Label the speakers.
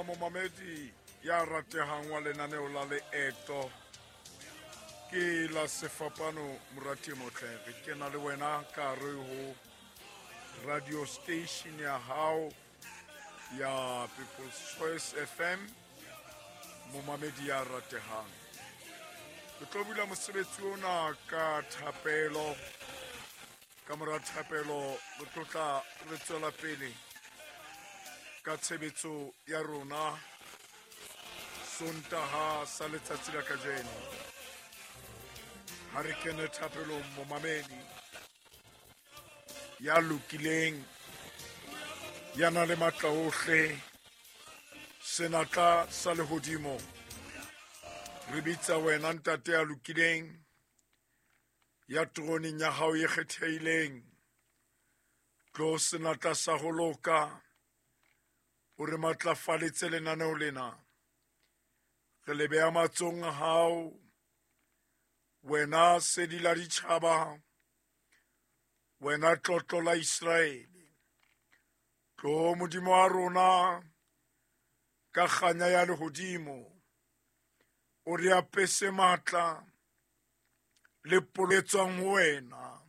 Speaker 1: momamedi ya ratehang wa lenaneo la leeto ke la sefapano Morati Motlhere ke na le wena ka re ho radio station ya hao ya People's Choice FM momamedi ya ratehang ke tlo bula mosebetsi ona ka thapelo ka mora thapelo re tlotla re tswela pele ka tshebetso ya rona sontaha sa letsatsi la kajeno ha re kene thapelong momamedi ya lokileng ya na le matla ohle senatla sa lehodimo re bitsa wena ntate ya lokileng ya troning ya hao e kgethehileng tlo senatla sa ho loka o re matlafaletse lenaneo lena re le beha matsong a hao wena sedi la ditjhaba wena tlotlo la Israele tlo modimo wa rona ka kganya ya lehodimo o re apese matla le poletswang ho wena